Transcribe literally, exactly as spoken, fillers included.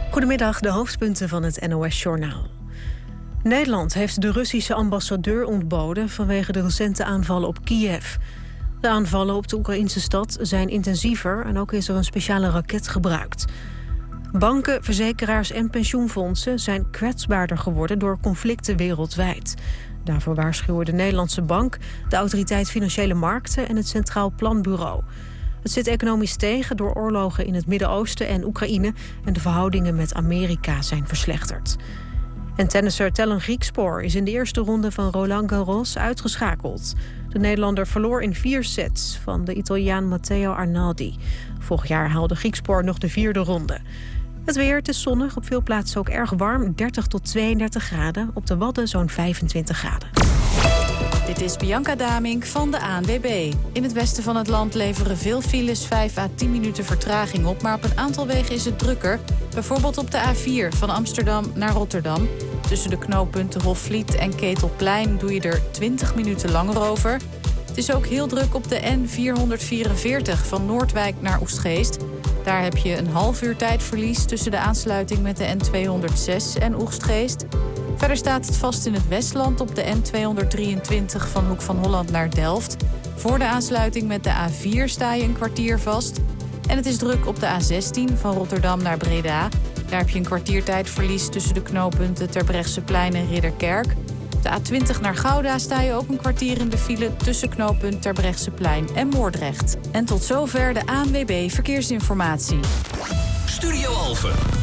Goedemiddag, de hoofdpunten van het N O S-journaal. Nederland heeft de Russische ambassadeur ontboden vanwege de recente aanvallen op Kiev. De aanvallen op de Oekraïnse stad zijn intensiever en ook is er een speciale raket gebruikt. Banken, verzekeraars en pensioenfondsen zijn kwetsbaarder geworden door conflicten wereldwijd. Daarvoor waarschuwen de Nederlandse Bank, de Autoriteit Financiële Markten en het Centraal Planbureau. Het zit economisch tegen door oorlogen in het Midden-Oosten en Oekraïne en de verhoudingen met Amerika zijn verslechterd. En tennisser Tellen Griekspoor is in de eerste ronde van Roland Garros uitgeschakeld. De Nederlander verloor in vier sets van de Italiaan Matteo Arnaldi. Vorig jaar haalde Griekspoor nog de vierde ronde. Het weer, het is zonnig, op veel plaatsen ook erg warm, dertig tot tweeëndertig graden. Op de Wadden zo'n vijfentwintig graden. Dit is Bianca Damink van de A N W B. In het westen van het land leveren veel files vijf à tien minuten vertraging op, maar op een aantal wegen is het drukker. Bijvoorbeeld op de A vier van Amsterdam naar Rotterdam. Tussen de knooppunten Hofvliet en Ketelplein doe je er twintig minuten langer over. Het is ook heel druk op de N vierhonderdvierenveertig van Noordwijk naar Oegstgeest. Daar heb je een half uur tijdverlies tussen de aansluiting met de N tweehonderdzes en Oegstgeest. Verder staat het vast in het Westland op de N tweehonderddrieëntwintig van Hoek van Holland naar Delft. Voor de aansluiting met de A vier sta je een kwartier vast. En het is druk op de A zestien van Rotterdam naar Breda. Daar heb je een kwartiertijdverlies tussen de knooppunten Terbrechtseplein en Ridderkerk. De A twintig naar Gouda sta je ook een kwartier in de file tussen knooppunt Terbrechtseplein en Moordrecht. En tot zover de A N W B Verkeersinformatie. Studio Alphen.